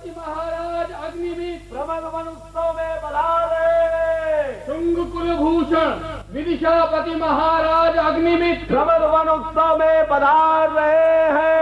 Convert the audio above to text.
विदिशापति महाराज अग्निमित्र प्रमद one उत्सव में पधार रहे। शुंग कुलभूषण विदिशापति महाराज अग्निमित्र प्रमद वन उत्सव में पधार रहे हैं।